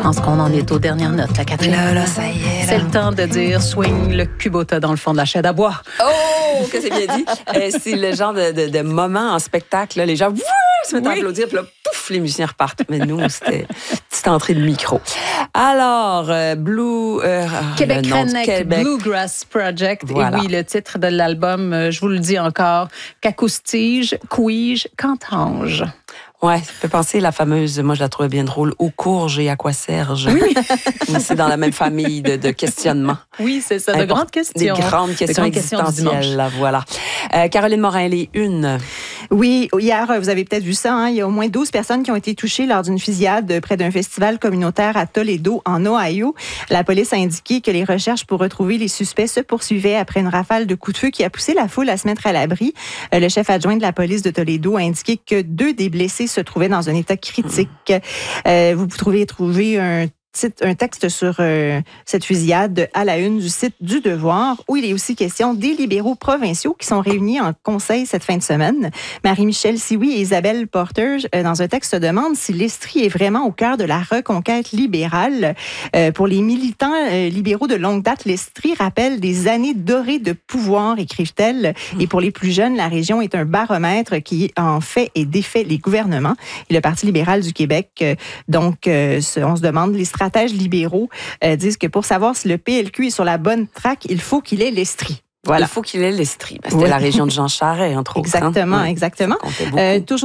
pense qu'on en est aux dernières notes, la Catherine. Là, ça y est. C'est le temps de dire swing le Kubota dans le fond de la chaîne à bois. Oh, que c'est bien dit. C'est le genre de moment en spectacle. Là, les gens se mettent à applaudir, puis là, pouf, les musiciens repartent. Mais nous, c'était une petite entrée de micro. Alors, Québec Redneck Bluegrass Project. Voilà. Et oui, le titre de l'album, je vous le dis encore, qu'acoustige, couige, qu'entrange. Ouais, ça fait penser la fameuse, moi je la trouvais bien drôle, aux courges et à quoi Serge. Oui. C'est dans la même famille de questionnements. Oui, c'est ça, de grandes questions. Des grandes questions existentielles, là, voilà. Caroline Morin, les une. Oui, hier, vous avez peut-être vu ça, hein, il y a au moins 12 personnes qui ont été touchées lors d'une fusillade près d'un festival communautaire à Toledo, en Ohio. La police a indiqué que les recherches pour retrouver les suspects se poursuivaient après une rafale de coups de feu qui a poussé la foule à se mettre à l'abri. Le chef adjoint de la police de Toledo a indiqué que 2 des blessés se trouvaient dans un état critique. Vous pouvez trouver un texte sur cette fusillade à la une du site du Devoir, où il est aussi question des libéraux provinciaux qui sont réunis en conseil cette fin de semaine. Marie-Michelle Sioui et Isabelle Porter, dans un texte, se demandent si l'Estrie est vraiment au cœur de la reconquête libérale. Pour les militants libéraux de longue date, l'Estrie rappelle des années dorées de pouvoir, écrivent-elles. Et pour les plus jeunes, la région est un baromètre qui en fait et défait les gouvernements. Et le Parti libéral du Québec, on se demande, les stratèges libéraux disent que pour savoir si le PLQ est sur la bonne traque, il faut qu'il ait l'Estrie. Voilà. Il faut qu'il ait l'Estrie. C'était la région de Jean Charest, entre autres. Exactement, hein? exactement. Ça comptait beaucoup. Toujours